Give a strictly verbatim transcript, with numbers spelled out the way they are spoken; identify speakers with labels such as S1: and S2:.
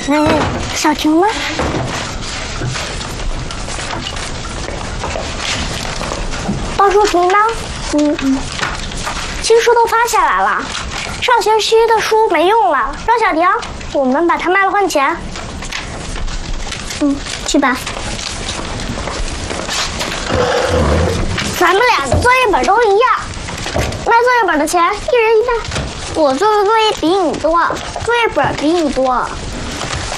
S1: 哎，小婷呢？报数题呢？嗯嗯。新书都发下来了，上学期的书没用了，让小婷，我们把它卖了换钱。嗯，去吧。咱们俩的作业本都一样，卖作业本的钱一人一半。我做的作业比你多，作业本比你多。